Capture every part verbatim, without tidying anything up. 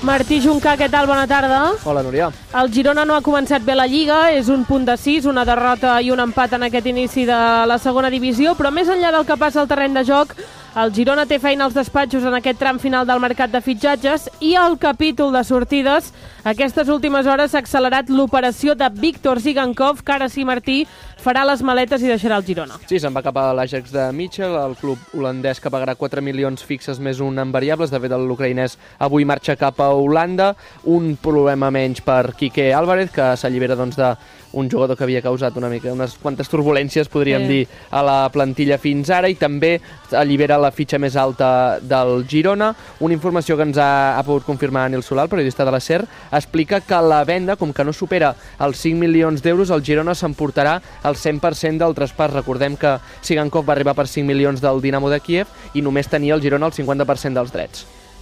Martí Juncà, què tal? Bona tarda. Hola, Núria. El Girona no ha començat bé la Lliga, és un punt de sis, una derrota i un empat en aquest inici de la segona divisió, però més enllà del que passa al terreny de joc, el Girona té feina als despatxos en aquest tram final del mercat de fitxatges i el capítol de sortides. Aquestes últimes hores s'ha accelerat l'operació de Víctor Zigankov, que ara sí, Martí, farà les maletes i deixarà el Girona. Sí, se'n va cap a l'Ajax de Mitchell, el club holandès que pagarà quatre milions fixes més un en variables. De fet, l'ucraïnès avui marxa cap a Holanda. Un problema menys per Quique Álvarez, que s'allibera doncs, d'un jugador que havia causat una mica, unes quantes turbulències, podríem sí. dir, a la plantilla fins ara, i també allibera la fitxa més alta del Girona. Una informació que ens ha, ha pogut confirmar Nil Solà, el periodista de la SER, explica que la venda, com que no supera els cinc milions d'euros, el Girona s'emportarà el cent per cent del traspàs. Recordem que Zigankov va arribar per cinc milions del Dinamo de Kíev i només tenia el Girona el cinquanta per cent dels drets.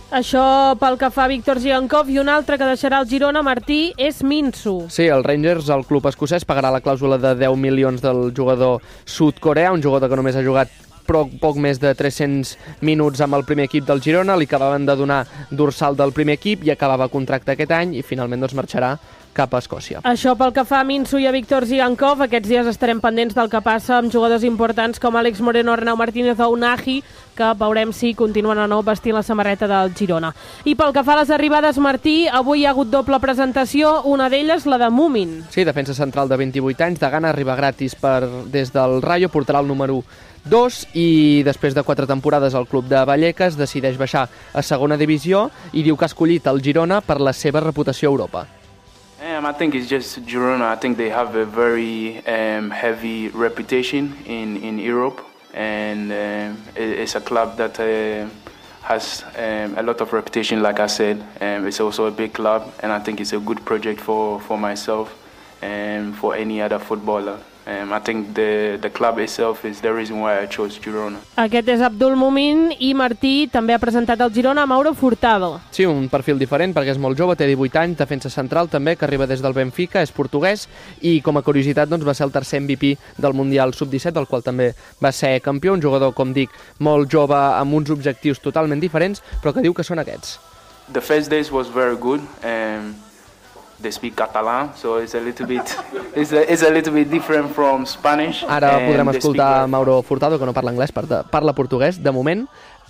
Això pel que fa a Víctor Zigankov, i un altre que deixarà el Girona, Martí, és Minsu. Sí, el Rangers, el club escocès, pagarà la clàusula de deu milions del jugador sud-coreà, un jugador que només ha jugat però poc més de tres-cents minuts amb el primer equip del Girona. Li acabaven de donar dorsal del primer equip i acabava contracte aquest any i finalment doncs, marxarà cap a Escòcia. Això pel que fa a Minsu i a Víctor Zigankov. Aquests dies estarem pendents del que passa amb jugadors importants com Àlex Moreno, Arnau Martínez o Unai, que veurem si continuen o no vestint la samarreta del Girona. I pel que fa a les arribades, Martí, avui hi ha hagut doble presentació, una d'elles la de Mumin. Sí, defensa central de vint-i-vuit anys, de Ghana, arriba gratis per, des del Rayo, portarà el número dos i després de quatre temporades al club de Vallecas decideix baixar a segona divisió i diu que ha escollit el Girona per la seva reputació a Europa. Um, I think it's just Girona. I think they have a very um, heavy reputation in, in Europe, and um, it, it's a club that uh, has um, a lot of reputation, like I said. Um, it's also a big club, and I think it's a good project for, for myself and for any other footballer. Um, I think the, the club itself is the reason why I chose Girona. Aquest és Abdul Mumin, i Martí també ha presentat el Girona a Mauro Furtado. Sí, un perfil diferent perquè és molt jove, té divuit anys, defensa central també, que arriba des del Benfica, és portuguès i com a curiositat doncs, va ser el tercer M V P del Mundial sub disset, del qual també va ser campió, un jugador, com dic, molt jove amb uns objectius totalment diferents, però que diu que són aquests. The first days was very good. Um, They speak Catalan, so it's a little bit it's a, it's a little bit different from Spanish. Ara podrem escoltar Mauro Furtado, que no parla anglès, parla portuguès de moment,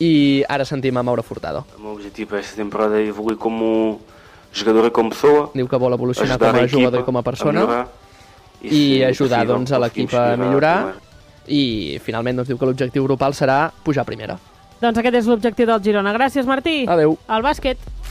i ara sentim a Mauro Furtado. O meu objetivo esta temporada é evoluir como jogador e como pessoa. Diu que vol evolucionar com a jugador i com a persona i ajudar doncs, a l'equip a millorar, i finalment doncs, diu que l'objectiu grupal serà pujar a primera. Doncs aquest és l'objectiu del Girona. Gràcies, Martí. Adéu. Al bàsquet.